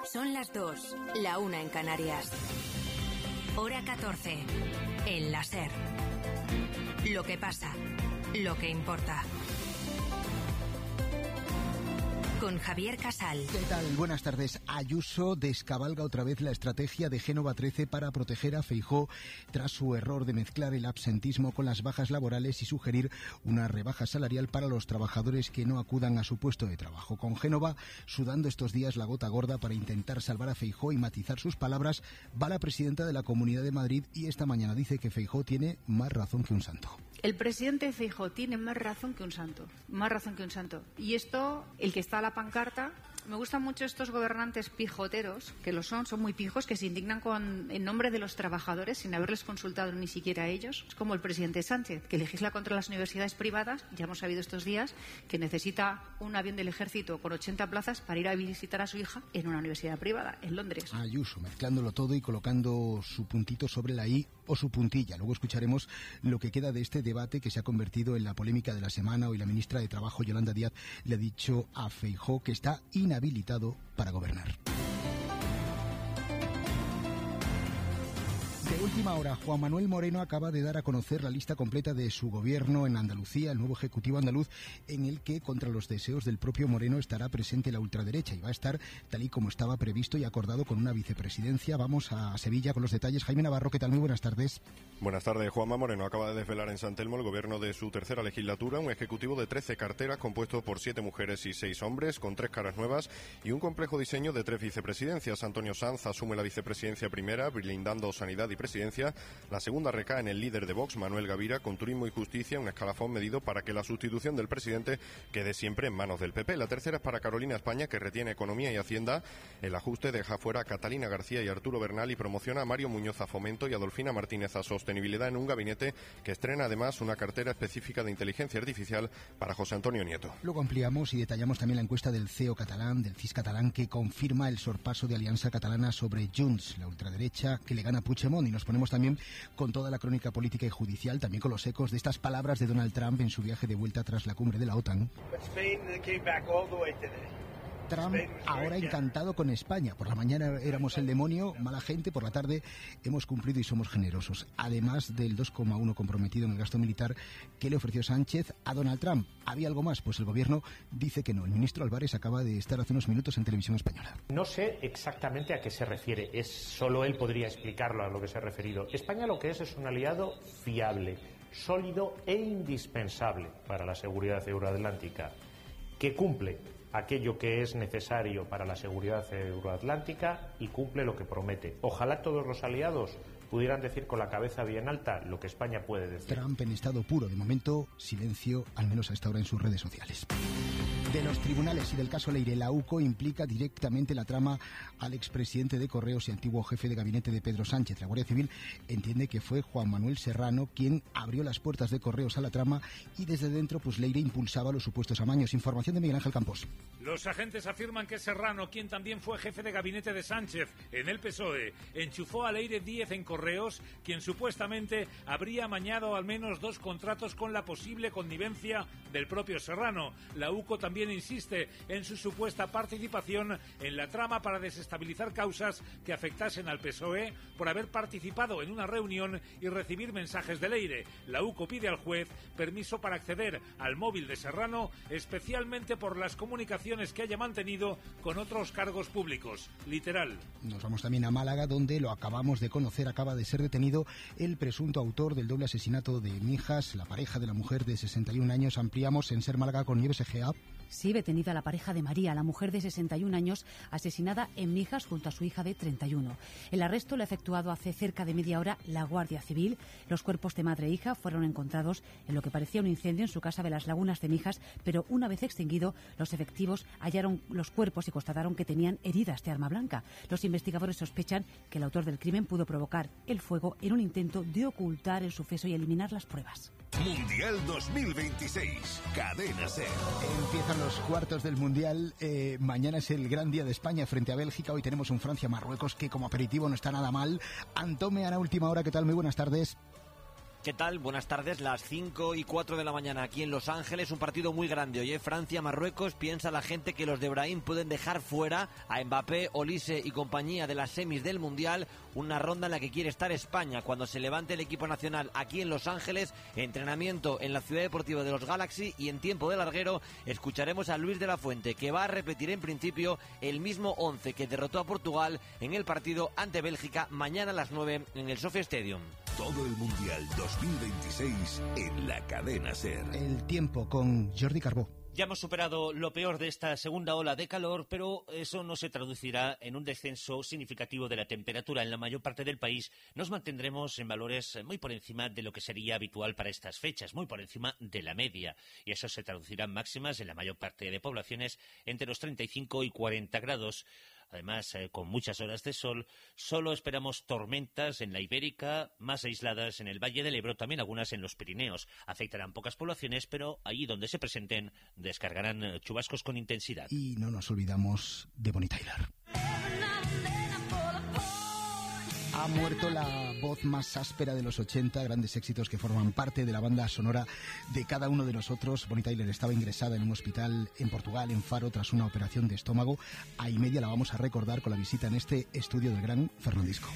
Son las 2, la 1 en Canarias. Hora 14, en la SER. Lo que pasa, lo que importa. Con Javier Casal. ¿Qué tal? Buenas tardes. Ayuso descabalga otra vez la estrategia de Génova 13 para proteger a Feijóo tras su error de mezclar el absentismo con las bajas laborales y sugerir una rebaja salarial para los trabajadores que no acudan a su puesto de trabajo. Con Génova sudando estos días la gota gorda para intentar salvar a Feijóo y matizar sus palabras, va la presidenta de la Comunidad de Madrid y esta mañana dice que Feijóo tiene más razón que un santo. El presidente Feijóo tiene más razón que un santo, más razón que un santo. Y esto, el que está a la pancarta, me gustan mucho estos gobernantes pijoteros, que lo son muy pijos, que se indignan en nombre de los trabajadores sin haberles consultado ni siquiera a ellos. Es como el presidente Sánchez, que legisla contra las universidades privadas, ya hemos sabido estos días, que necesita un avión del ejército con 80 plazas para ir a visitar a su hija en una universidad privada, en Londres. Ayuso, mezclándolo todo y colocando su puntito sobre la I o su puntilla. Luego escucharemos lo que queda de este debate que se ha convertido en la polémica de la semana. Hoy la ministra de Trabajo, Yolanda Díaz, le ha dicho a Feijóo que está inhabilitado para gobernar. De última hora, Juan Manuel Moreno acaba de dar a conocer la lista completa de su gobierno en Andalucía, el nuevo Ejecutivo andaluz, en el que, contra los deseos del propio Moreno, estará presente la ultraderecha y va a estar tal y como estaba previsto y acordado con una vicepresidencia. Vamos a Sevilla con los detalles. Jaime Navarro, ¿qué tal? Muy buenas tardes. Buenas tardes. Juanma Moreno acaba de desvelar en San Telmo el gobierno de su tercera legislatura, un ejecutivo de 13 carteras compuesto por 7 mujeres y 6 hombres, con 3 caras nuevas y un complejo diseño de 3 vicepresidencias. Antonio Sanz asume la vicepresidencia primera, blindando sanidad y presidencia. La segunda recae en el líder de Vox, Manuel Gavira, con turismo y justicia, un escalafón medido para que la sustitución del presidente quede siempre en manos del PP. La tercera es para Carolina España, que retiene economía y hacienda. El ajuste deja fuera a Catalina García y Arturo Bernal y promociona a Mario Muñoz a Fomento y Adolfina Martínez a Sostenibilidad, en un gabinete que estrena además una cartera específica de inteligencia artificial para José Antonio Nieto. Luego ampliamos y detallamos también la encuesta del CEO catalán, del CIS catalán, que confirma el sorpaso de Alianza Catalana sobre Junts, la ultraderecha que le gana a Puigdemont, y nos ponemos también con toda la crónica política y judicial, también con los ecos de estas palabras de Donald Trump en su viaje de vuelta tras la cumbre de la OTAN. Trump ahora encantado con España. Por la mañana éramos el demonio, mala gente, por la tarde hemos cumplido y somos generosos. Además del 2,1 comprometido en el gasto militar que le ofreció Sánchez a Donald Trump. ¿Había algo más? Pues el gobierno dice que no. El ministro Álvarez acaba de estar hace unos minutos en Televisión Española. No sé exactamente a qué se refiere. Solo él podría explicarlo a lo que se ha referido. España lo que es un aliado fiable, sólido e indispensable para la seguridad euroatlántica, que cumple aquello que es necesario para la seguridad euroatlántica y cumple lo que promete. Ojalá todos los aliados pudieran decir con la cabeza bien alta lo que España puede decir. Trump en estado puro. De momento, silencio, al menos a esta hora en sus redes sociales. De los tribunales y del caso Leire, la UCO implica directamente la trama al expresidente de Correos y antiguo jefe de gabinete de Pedro Sánchez. La Guardia Civil entiende que fue Juan Manuel Serrano quien abrió las puertas de Correos a la trama y desde dentro Leire impulsaba los supuestos amaños. Información de Miguel Ángel Campos. Los agentes afirman que Serrano, quien también fue jefe de gabinete de Sánchez en el PSOE, enchufó a Leire Díez en Correos, quien supuestamente habría amañado al menos 2 contratos con la posible connivencia del propio Serrano. La UCO también insiste en su supuesta participación en la trama para desestabilizar causas que afectasen al PSOE por haber participado en una reunión y recibir mensajes de Leire. La UCO pide al juez permiso para acceder al móvil de Serrano, especialmente por las comunicaciones que haya mantenido con otros cargos públicos. Literal. Nos vamos también a Málaga, donde lo acabamos de conocer, acaba de ser detenido el presunto autor del doble asesinato de Mijas, la pareja de la mujer de 61 años. Ampliamos en Ser Málaga con Nieves Egea. Sí, detenida la pareja de María, la mujer de 61 años, asesinada en Mijas junto a su hija de 31. El arresto lo ha efectuado hace cerca de media hora la Guardia Civil. Los cuerpos de madre e hija fueron encontrados en lo que parecía un incendio en su casa de las Lagunas de Mijas, pero una vez extinguido, los efectivos hallaron los cuerpos y constataron que tenían heridas de arma blanca. Los investigadores sospechan que el autor del crimen pudo provocar el fuego en un intento de ocultar el suceso y eliminar las pruebas. Mundial 2026, Cadena SER. Empiezan los cuartos del Mundial. Mañana es el gran día de España frente a Bélgica. Hoy tenemos un Francia-Marruecos que como aperitivo no está nada mal. Antome, Ana, última hora, ¿qué tal? Muy buenas tardes. ¿Qué tal? Buenas tardes, las 5:04 de la mañana aquí en Los Ángeles, un partido muy grande. Oye, Francia-Marruecos, piensa la gente que los de Brahim pueden dejar fuera a Mbappé, Olise y compañía de las semis del Mundial, una ronda en la que quiere estar España cuando se levante el equipo nacional aquí en Los Ángeles, entrenamiento en la Ciudad Deportiva de los Galaxy y en tiempo de larguero escucharemos a Luis de la Fuente, que va a repetir en principio el mismo 11 que derrotó a Portugal en el partido ante Bélgica mañana a las 9 en el Sophia Stadium. Todo el Mundial 2026 en la cadena SER. El tiempo con Jordi Carbó. Ya hemos superado lo peor de esta segunda ola de calor, pero eso no se traducirá en un descenso significativo de la temperatura. En la mayor parte del país nos mantendremos en valores muy por encima de lo que sería habitual para estas fechas, muy por encima de la media. Y eso se traducirá en máximas en la mayor parte de poblaciones entre los 35 y 40 grados. Además, con muchas horas de sol, solo esperamos tormentas en la Ibérica, más aisladas en el Valle del Ebro, también algunas en los Pirineos. Afectarán pocas poblaciones, pero allí donde se presenten descargarán chubascos con intensidad. Y no nos olvidamos de Bonnie Tyler. Ha muerto la voz más áspera de los 80, grandes éxitos que forman parte de la banda sonora de cada uno de nosotros. Bonnie Tyler estaba ingresada en un hospital en Portugal, en Faro, tras una operación de estómago. A y media la vamos a recordar con la visita en este estudio del gran Fernandisco.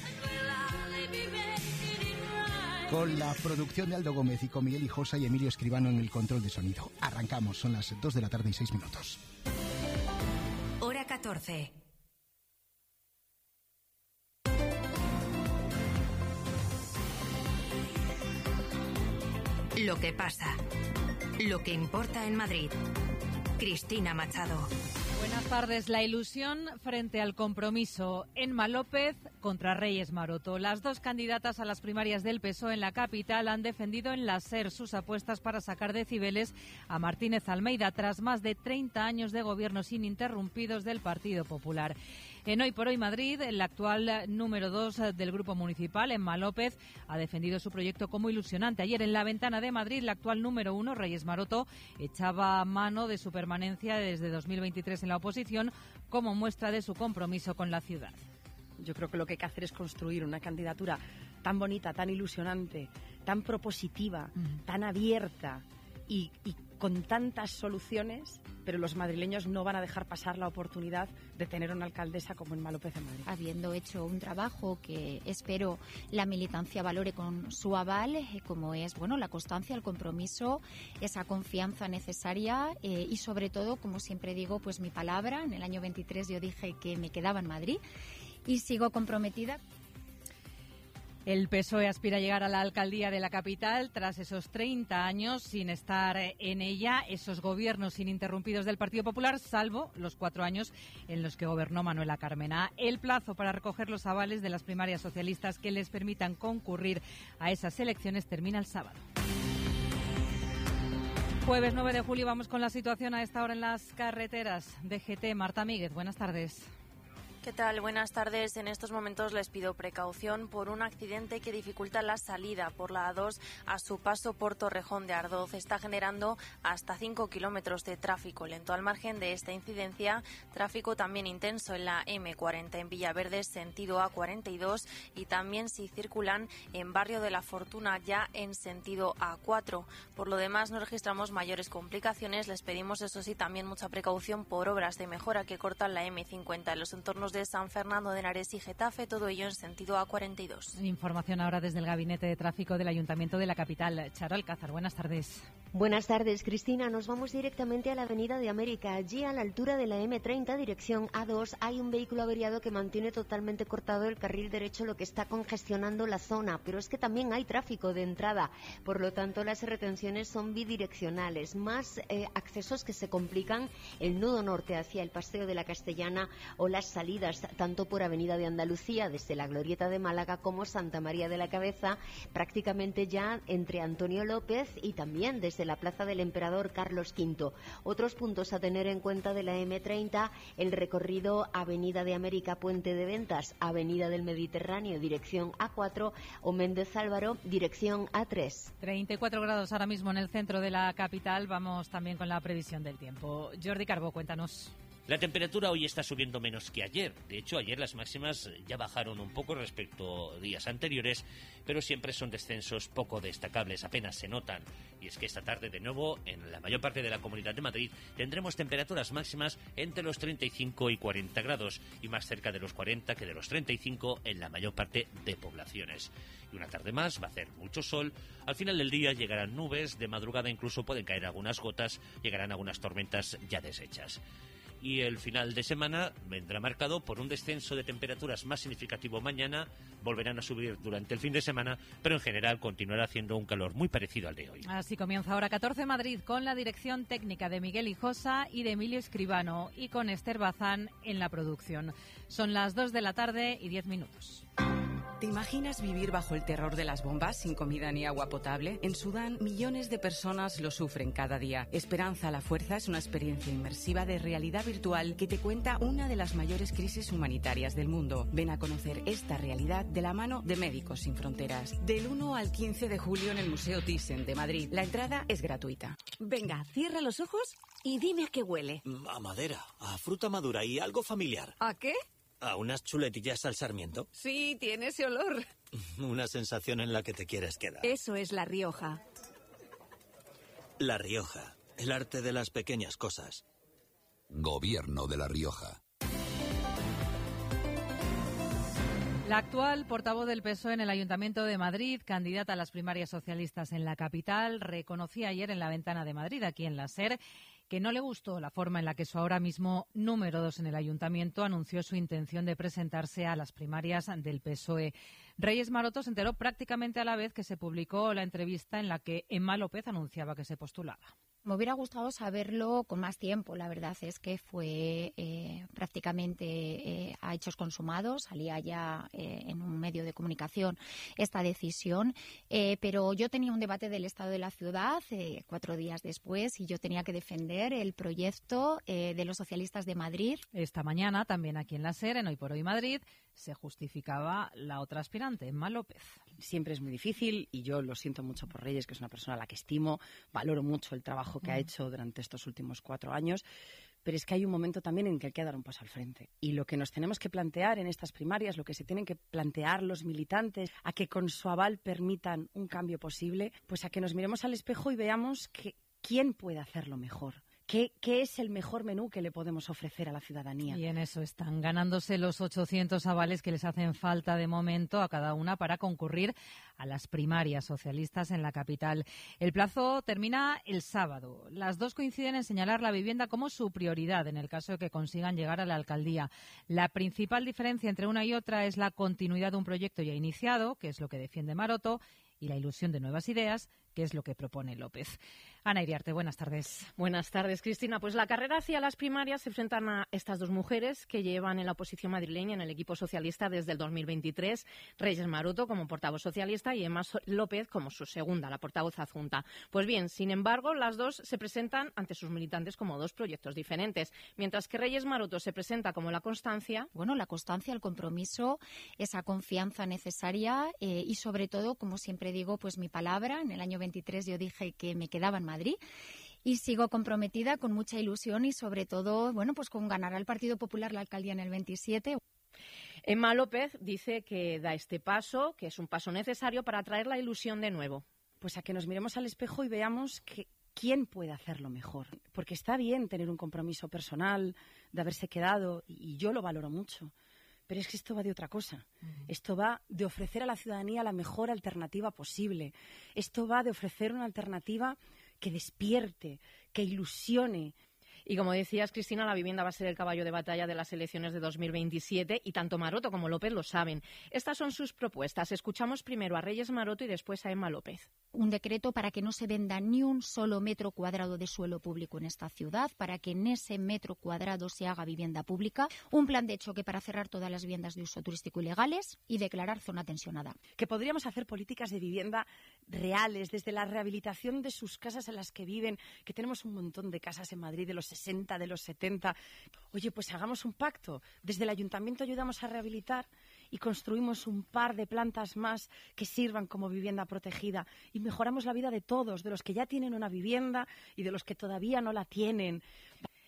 Con la producción de Aldo Gómez y con Miguel Hijosa y Emilio Escribano en el control de sonido. Arrancamos, son las 2 de la tarde y 6 minutos. Hora 14. Lo que pasa, lo que importa en Madrid. Cristina Machado. Buenas tardes. La ilusión frente al compromiso. Emma López contra Reyes Maroto. Las dos candidatas a las primarias del PSOE en la capital han defendido en la SER sus apuestas para sacar decibeles a Martínez Almeida tras más de 30 años de gobiernos ininterrumpidos del Partido Popular. En Hoy por Hoy Madrid, el actual número 2 del Grupo Municipal, Emma López, ha defendido su proyecto como ilusionante. Ayer en La Ventana de Madrid, el actual número 1, Reyes Maroto, echaba mano de su permanencia desde 2023 en la oposición como muestra de su compromiso con la ciudad. Yo creo que lo que hay que hacer es construir una candidatura tan bonita, tan ilusionante, tan propositiva, tan abierta y con tantas soluciones, pero los madrileños no van a dejar pasar la oportunidad de tener una alcaldesa como Emma López en Madrid. Habiendo hecho un trabajo que espero la militancia valore con su aval, como es la constancia, el compromiso, esa confianza necesaria y sobre todo, como siempre digo, pues mi palabra. En el año 23 yo dije que me quedaba en Madrid y sigo comprometida. El PSOE aspira a llegar a la alcaldía de la capital tras esos 30 años sin estar en ella, esos gobiernos ininterrumpidos del Partido Popular, salvo los 4 años en los que gobernó Manuela Carmena. El plazo para recoger los avales de las primarias socialistas que les permitan concurrir a esas elecciones termina el sábado. Jueves 9 de julio, vamos con la situación a esta hora en las carreteras. DGT, Marta Míguez, buenas tardes. ¿Qué tal? Buenas tardes. En estos momentos les pido precaución por un accidente que dificulta la salida por la A2 a su paso por Torrejón de Ardoz. Está generando hasta 5 kilómetros de tráfico lento. Al margen de esta incidencia, tráfico también intenso en la M40 en Villaverde, sentido A42, y también si circulan en Barrio de la Fortuna ya en sentido A4. Por lo demás, no registramos mayores complicaciones. Les pedimos, eso sí, también mucha precaución por obras de mejora que cortan la M50 en los entornos de San Fernando de Henares y Getafe, todo ello en sentido A42. Información ahora desde el Gabinete de Tráfico del Ayuntamiento de la capital. Charo Alcázar, buenas tardes. Buenas tardes, Cristina. Nos vamos directamente a la Avenida de América. Allí, a la altura de la M30, dirección A2, hay un vehículo averiado que mantiene totalmente cortado el carril derecho, lo que está congestionando la zona. Pero es que también hay tráfico de entrada. Por lo tanto, las retenciones son bidireccionales. Más accesos que se complican, el nudo norte hacia el Paseo de la Castellana o las salidas tanto por Avenida de Andalucía, desde la Glorieta de Málaga, como Santa María de la Cabeza, prácticamente ya entre Antonio López y también desde la Plaza del Emperador Carlos V. Otros puntos a tener en cuenta de la M30, el recorrido Avenida de América, Puente de Ventas, Avenida del Mediterráneo, dirección A4, o Méndez Álvaro, dirección A3. 34 grados ahora mismo en el centro de la capital. Vamos también con la previsión del tiempo. Jordi Carbó, cuéntanos. La temperatura hoy está subiendo menos que ayer. De hecho, ayer las máximas ya bajaron un poco respecto a días anteriores, pero siempre son descensos poco destacables, apenas se notan. Y es que esta tarde, de nuevo, en la mayor parte de la Comunidad de Madrid, tendremos temperaturas máximas entre los 35 y 40 grados, y más cerca de los 40 que de los 35 en la mayor parte de poblaciones. Y una tarde más, va a hacer mucho sol. Al final del día llegarán nubes, de madrugada incluso pueden caer algunas gotas, llegarán algunas tormentas ya deshechas. Y el final de semana vendrá marcado por un descenso de temperaturas más significativo mañana, volverán a subir durante el fin de semana, pero en general continuará haciendo un calor muy parecido al de hoy. Así comienza Hora 14 Madrid, con la dirección técnica de Miguel Hijosa y de Emilio Escribano, y con Esther Bazán en la producción. Son las 2 de la tarde y 10 minutos. ¿Te imaginas vivir bajo el terror de las bombas sin comida ni agua potable? En Sudán, millones de personas lo sufren cada día. Esperanza a la Fuerza es una experiencia inmersiva de realidad virtual que te cuenta una de las mayores crisis humanitarias del mundo. Ven a conocer esta realidad de la mano de Médicos Sin Fronteras. Del 1 al 15 de julio en el Museo Thyssen de Madrid. La entrada es gratuita. Venga, cierra los ojos y dime a qué huele. A madera, a fruta madura y algo familiar. ¿A qué? ¿A unas chuletillas al sarmiento? Sí, tiene ese olor. Una sensación en la que te quieres quedar. Eso es La Rioja. La Rioja, el arte de las pequeñas cosas. Gobierno de La Rioja. La actual portavoz del PSOE en el Ayuntamiento de Madrid, candidata a las primarias socialistas en la capital, reconocía ayer en la Ventana de Madrid, aquí en la SER, que no le gustó la forma en la que su ahora mismo número 2 en el Ayuntamiento anunció su intención de presentarse a las primarias del PSOE. Reyes Maroto se enteró prácticamente a la vez que se publicó la entrevista en la que Emma López anunciaba que se postulaba. Me hubiera gustado saberlo con más tiempo. La verdad es que fue prácticamente a hechos consumados. Salía ya en un medio de comunicación esta decisión. Pero yo tenía un debate del estado de la ciudad 4 días después y yo tenía que defender el proyecto de los socialistas de Madrid. Esta mañana, también aquí en la SER, en Hoy por Hoy Madrid, se justificaba la otra aspirante, Emma López. Siempre es muy difícil y yo lo siento mucho por Reyes, que es una persona a la que estimo, valoro mucho el trabajo que ha hecho durante estos últimos 4 años, pero es que hay un momento también en que hay que dar un paso al frente. Y lo que nos tenemos que plantear en estas primarias, lo que se tienen que plantear los militantes, a que con su aval permitan un cambio posible, pues a que nos miremos al espejo y veamos que quién puede hacerlo mejor. ¿Qué es el mejor menú que le podemos ofrecer a la ciudadanía? Y en eso están ganándose los 800 avales que les hacen falta de momento a cada una para concurrir a las primarias socialistas en la capital. El plazo termina el sábado. Las dos coinciden en señalar la vivienda como su prioridad en el caso de que consigan llegar a la alcaldía. La principal diferencia entre una y otra es la continuidad de un proyecto ya iniciado, que es lo que defiende Maroto, y la ilusión de nuevas ideas, que es lo que propone López. Ana Iriarte, buenas tardes. Buenas tardes, Cristina. Pues la carrera hacia las primarias se enfrentan a estas dos mujeres que llevan en la oposición madrileña en el equipo socialista desde el 2023. Reyes Maroto como portavoz socialista y Emma López como su segunda, la portavoz adjunta. Pues bien, sin embargo, las dos se presentan ante sus militantes como dos proyectos diferentes. Mientras que Reyes Maroto se presenta como la constancia. Bueno, la constancia, el compromiso, esa confianza necesaria y sobre todo, como siempre digo, pues mi palabra. En el año 23 yo dije que me quedaba en Madrid y sigo comprometida con mucha ilusión y sobre todo, bueno, pues con ganar al Partido Popular la alcaldía en el 27. Emma López dice que da este paso, que es un paso necesario para traer la ilusión de nuevo. Pues a que nos miremos al espejo y veamos que quién puede hacerlo mejor. Porque está bien tener un compromiso personal, de haberse quedado, y yo lo valoro mucho. Pero es que esto va de otra cosa. Esto va de ofrecer a la ciudadanía la mejor alternativa posible. Esto va de ofrecer una alternativa que despierte, que ilusione. Y como decías, Cristina, la vivienda va a ser el caballo de batalla de las elecciones de 2027 y tanto Maroto como López lo saben. Estas son sus propuestas. Escuchamos primero a Reyes Maroto y después a Emma López. Un decreto para que no se venda ni un solo metro cuadrado de suelo público en esta ciudad, para que en ese metro cuadrado se haga vivienda pública, un plan de choque para cerrar todas las viviendas de uso turístico ilegales y declarar zona tensionada. Que podríamos hacer políticas de vivienda reales, desde la rehabilitación de sus casas en las que viven, que tenemos un montón de casas en Madrid de los 60, de los 70. Oye, pues hagamos un pacto. Desde el ayuntamiento ayudamos a rehabilitar y construimos un par de plantas más que sirvan como vivienda protegida y mejoramos la vida de todos, de los que ya tienen una vivienda y de los que todavía no la tienen.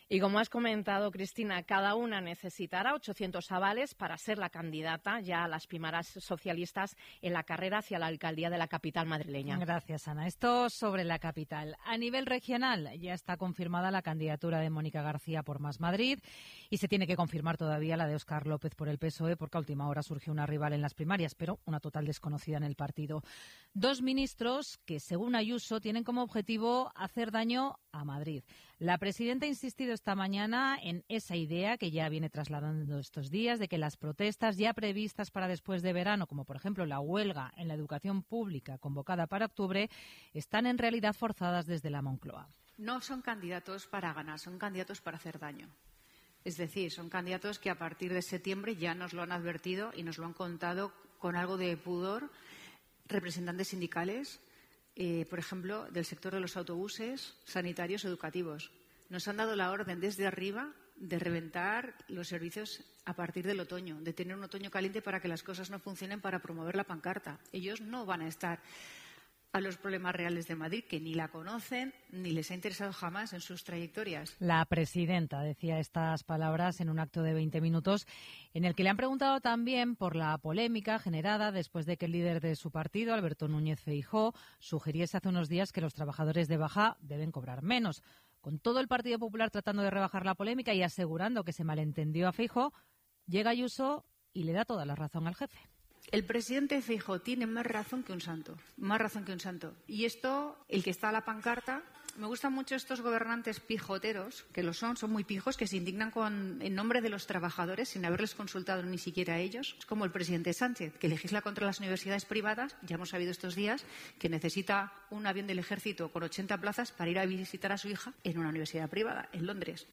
Y como has comentado, Cristina, cada una necesitará 800 avales para ser la candidata ya a las primarias socialistas en la carrera hacia la alcaldía de la capital madrileña. Gracias, Ana. Esto sobre la capital. A nivel regional ya está confirmada la candidatura de Mónica García por Más Madrid y se tiene que confirmar todavía la de Óscar López por el PSOE porque a última hora surgió una rival en las primarias, pero una total desconocida en el partido. Dos ministros que, según Ayuso, tienen como objetivo hacer daño a Madrid. La presidenta ha insistido esta mañana en esa idea que ya viene trasladando estos días de que las protestas ya previstas para después de verano, como por ejemplo la huelga en la educación pública convocada para octubre, están en realidad forzadas desde la Moncloa. No son candidatos para ganar, son candidatos para hacer daño. Es decir, son candidatos que a partir de septiembre ya nos lo han advertido y nos lo han contado con algo de pudor representantes sindicales, por ejemplo, del sector de los autobuses, sanitarios, educativos. Nos han dado la orden desde arriba de reventar los servicios a partir del otoño, de tener un otoño caliente para que las cosas no funcionen, para promover la pancarta. Ellos no van a estar a los problemas reales de Madrid, que ni la conocen ni les ha interesado jamás en sus trayectorias. La presidenta decía estas palabras en un acto de 20 minutos en el que le han preguntado también por la polémica generada después de que el líder de su partido, Alberto Núñez Feijóo, sugiriese hace unos días que los trabajadores de baja deben cobrar menos. Con todo el Partido Popular tratando de rebajar la polémica y asegurando que se malentendió a Feijóo, llega Ayuso y le da toda la razón al jefe. El presidente Feijóo tiene más razón que un santo, más razón que un santo. Y esto, el que está a la pancarta, me gustan mucho estos gobernantes pijoteros, que lo son muy pijos, que se indignan en nombre de los trabajadores sin haberles consultado ni siquiera a ellos. Es como el presidente Sánchez, que legisla contra las universidades privadas. Ya hemos sabido estos días que necesita un avión del ejército con 80 plazas para ir a visitar a su hija en una universidad privada, en Londres.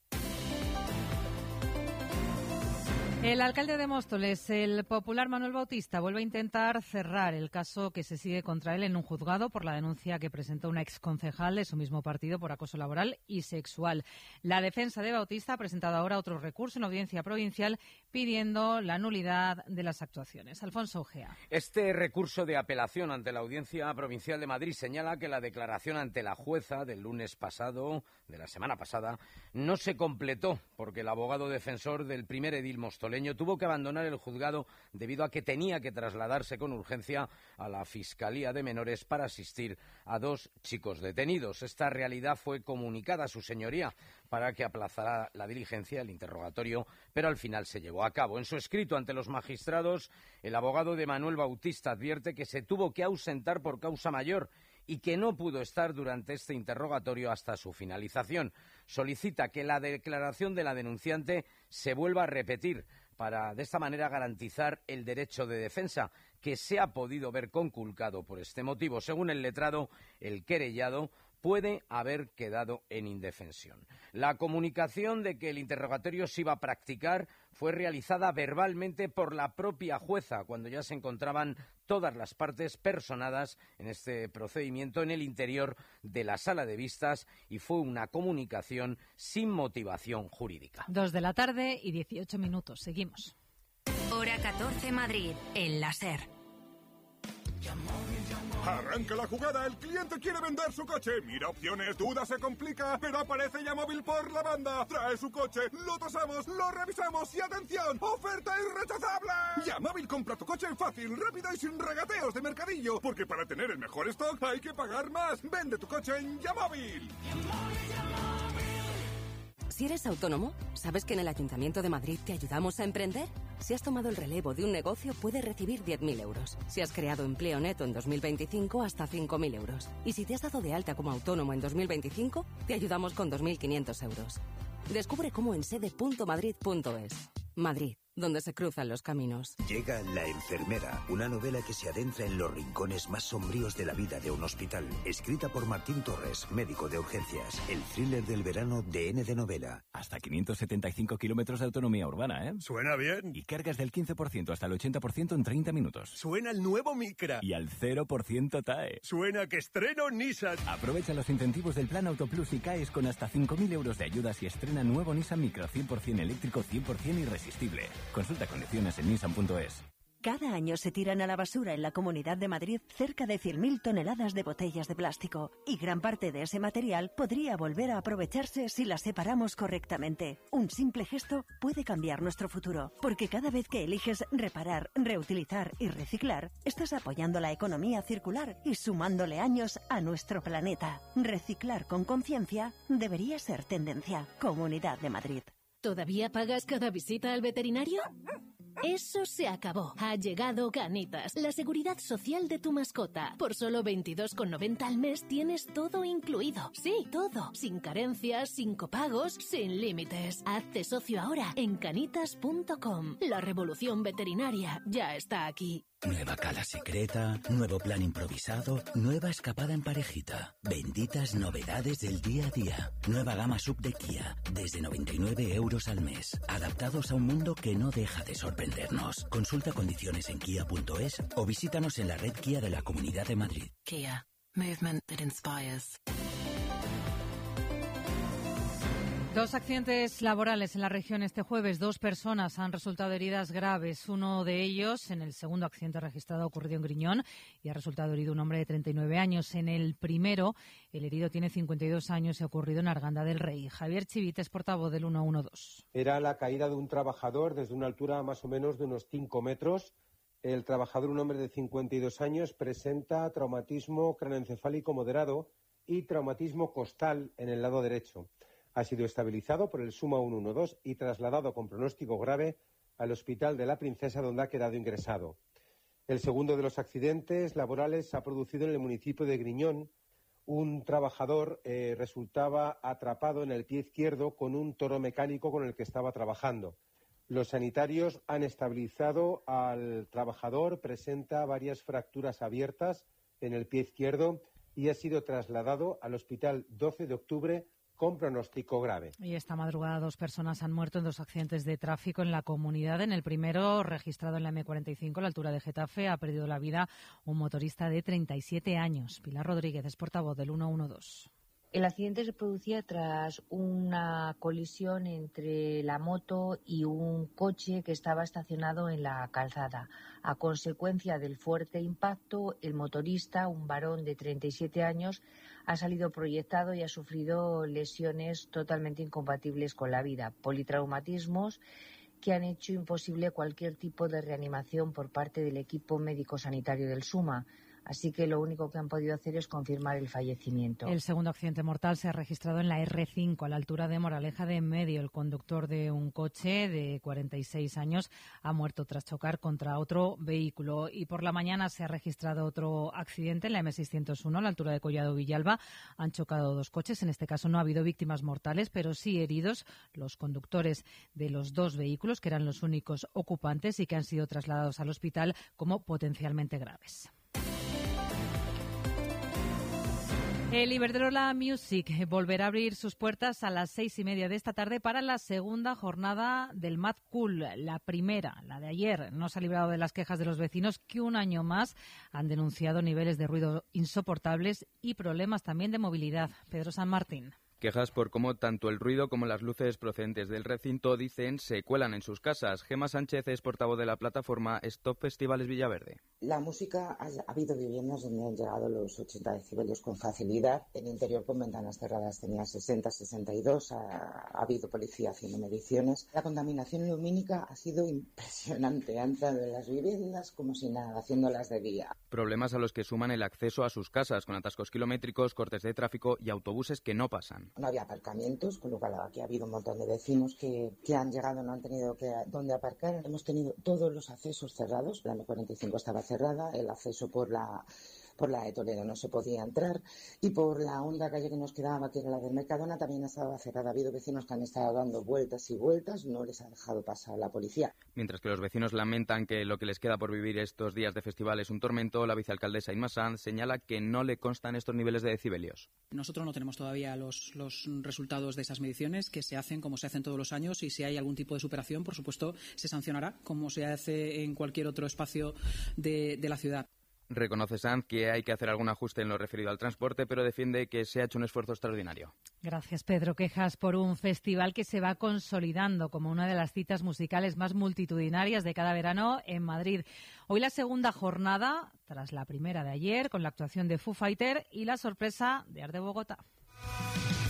El alcalde de Móstoles, el popular Manuel Bautista, vuelve a intentar cerrar el caso que se sigue contra él en un juzgado por la denuncia que presentó una exconcejal de su mismo partido por acoso laboral y sexual. La defensa de Bautista ha presentado ahora otro recurso en audiencia provincial pidiendo la nulidad de las actuaciones. Alfonso Ojea. Este recurso de apelación ante la Audiencia Provincial de Madrid señala que la declaración ante la jueza del lunes pasado, de la semana pasada, no se completó porque el abogado defensor del primer edil mostoleño tuvo que abandonar el juzgado debido a que tenía que trasladarse con urgencia a la Fiscalía de Menores para asistir a dos chicos detenidos. Esta realidad fue comunicada a su señoría para que aplazara la diligencia, el interrogatorio, pero al final se llevó a cabo. En su escrito ante los magistrados, el abogado de Manuel Bautista advierte que se tuvo que ausentar por causa mayor y que no pudo estar durante este interrogatorio hasta su finalización. Solicita que la declaración de la denunciante se vuelva a repetir para, de esta manera, garantizar el derecho de defensa que se ha podido ver conculcado por este motivo. Según el letrado, el querellado puede haber quedado en indefensión. La comunicación de que el interrogatorio se iba a practicar fue realizada verbalmente por la propia jueza, cuando ya se encontraban todas las partes personadas en este procedimiento en el interior de la sala de vistas y fue una comunicación sin motivación jurídica. 2:18 p.m. Seguimos. Hora 14 Madrid, en la SER. Arranca la jugada, el cliente quiere vender su coche. Mira opciones, duda, se complica, pero aparece Yamóvil por la banda. Trae su coche, lo tasamos, lo revisamos y ¡atención! ¡Oferta irrechazable! Yamóvil compra tu coche fácil, rápido y sin regateos de mercadillo. Porque para tener el mejor stock hay que pagar más. Vende tu coche en Yamóvil. Si eres autónomo, ¿sabes que en el Ayuntamiento de Madrid te ayudamos a emprender? Si has tomado el relevo de un negocio, puedes recibir 10.000 euros. Si has creado empleo neto en 2025, hasta 5.000 euros. Y si te has dado de alta como autónomo en 2025, te ayudamos con 2.500 euros. Descubre cómo en sede.madrid.es. Madrid, donde se cruzan los caminos. Llega La enfermera, una novela que se adentra en los rincones más sombríos de la vida de un hospital. Escrita por Martín Torres, médico de urgencias. El thriller del verano de N de Novela. Hasta 575 kilómetros de autonomía urbana, ¿eh? Suena bien. Y cargas del 15% hasta el 80% en 30 minutos. Suena el nuevo Micra. Y al 0% TAE. Suena que estreno Nissan. Aprovecha los incentivos del Plan Autoplus y caes con hasta 5.000 euros de ayudas y estrena nuevo Nissan Micra 100% eléctrico, 100% irresistible. Consulta condiciones en nissan.es. Cada año se tiran a la basura en la Comunidad de Madrid cerca de 100.000 toneladas de botellas de plástico, y gran parte de ese material podría volver a aprovecharse si las separamos correctamente. Un simple gesto puede cambiar nuestro futuro, porque cada vez que eliges reparar, reutilizar y reciclar, estás apoyando la economía circular y sumándole años a nuestro planeta. Reciclar con conciencia debería ser tendencia. Comunidad de Madrid. ¿Todavía pagas cada visita al veterinario? Eso se acabó. Ha llegado Canitas, la seguridad social de tu mascota. Por solo 22,90 al mes tienes todo incluido. Sí, todo. Sin carencias, sin copagos, sin límites. Hazte socio ahora en canitas.com. La revolución veterinaria ya está aquí. Nueva cala secreta, nuevo plan improvisado, nueva escapada en parejita. Benditas novedades del día a día. Nueva gama sub de Kia, desde 99 euros al mes. Adaptados a un mundo que no deja de sorprendernos. Consulta condiciones en kia.es o visítanos en la red Kia de la Comunidad de Madrid. Kia. Movement that inspires. 2 accidentes laborales en la región este jueves. 2 personas han resultado heridas graves. Uno de ellos, en el segundo accidente registrado, ha ocurrido en Griñón y ha resultado herido un hombre de 39 años. En el primero, el herido tiene 52 años y ha ocurrido en Arganda del Rey. Javier Chivites, portavoz del 112. Era la caída de un trabajador desde una altura más o menos de unos 5 metros. El trabajador, un hombre de 52 años, presenta traumatismo craneoencefálico moderado y traumatismo costal en el lado derecho. Ha sido estabilizado por el SUMA 112 y trasladado con pronóstico grave al Hospital de la Princesa, donde ha quedado ingresado. El segundo de los accidentes laborales se ha producido en el municipio de Griñón. Un trabajador resultaba atrapado en el pie izquierdo con un toro mecánico con el que estaba trabajando. Los sanitarios han estabilizado al trabajador, presenta varias fracturas abiertas en el pie izquierdo y ha sido trasladado al Hospital 12 de Octubre con pronóstico grave. Y esta madrugada 2 personas han muerto en 2 accidentes de tráfico en la comunidad. En el primero, registrado en la M45, a la altura de Getafe, ha perdido la vida un motorista de 37 años. Pilar Rodríguez es portavoz del 112. El accidente se producía tras una colisión entre la moto y un coche que estaba estacionado en la calzada. A consecuencia del fuerte impacto, el motorista, un varón de 37 años, ha salido proyectado y ha sufrido lesiones totalmente incompatibles con la vida, politraumatismos que han hecho imposible cualquier tipo de reanimación por parte del equipo médico-sanitario del SUMA. Así que lo único que han podido hacer es confirmar el fallecimiento. El segundo accidente mortal se ha registrado en la R5, a la altura de Moraleja de Medio. El conductor de un coche de 46 años ha muerto tras chocar contra otro vehículo. Y por la mañana se ha registrado otro accidente en la M601, a la altura de Collado Villalba. Han chocado 2 coches. En este caso no ha habido víctimas mortales, pero sí heridos los conductores de los 2 vehículos, que eran los únicos ocupantes y que han sido trasladados al hospital como potencialmente graves. El Iberdrola Music volverá a abrir sus puertas a las 6:30 de esta tarde para la segunda jornada del Mad Cool. La primera, la de ayer, no se ha librado de las quejas de los vecinos, que un año más han denunciado niveles de ruido insoportables y problemas también de movilidad. Pedro San Martín. Quejas por cómo tanto el ruido como las luces procedentes del recinto, dicen, se cuelan en sus casas. Gemma Sánchez es portavoz de la plataforma Stop Festivales Villaverde. La música, ha habido viviendas donde han llegado los 80 decibelios con facilidad. El interior con ventanas cerradas tenía 60, 62. Ha habido policía haciendo mediciones. La contaminación lumínica ha sido impresionante. Han entrado en las viviendas como si nada, haciéndolas de día. Problemas a los que suman el acceso a sus casas, con atascos kilométricos, cortes de tráfico y autobuses que no pasan. No había aparcamientos, con lo cual aquí ha habido un montón de vecinos que han llegado, no han tenido dónde aparcar. Hemos tenido todos los accesos cerrados. La M45 estaba cerrada, el acceso por la de Toledo no se podía entrar y por la única calle que nos quedaba, que era la de Mercadona, también estaba cerrada. Ha habido vecinos que han estado dando vueltas y vueltas, no les ha dejado pasar la policía. Mientras que los vecinos lamentan que lo que les queda por vivir estos días de festival es un tormento, la vicealcaldesa Inma Sanz señala que no le constan estos niveles de decibelios. Nosotros no tenemos todavía los resultados de esas mediciones, que se hacen como se hacen todos los años, y si hay algún tipo de superación, por supuesto, se sancionará, como se hace en cualquier otro espacio de la ciudad. Reconoce Sanz que hay que hacer algún ajuste en lo referido al transporte, pero defiende que se ha hecho un esfuerzo extraordinario. Gracias, Pedro. Quejas por un festival que se va consolidando como una de las citas musicales más multitudinarias de cada verano en Madrid. Hoy la segunda jornada, tras la primera de ayer, con la actuación de Foo Fighter y la sorpresa de Art de Bogotá.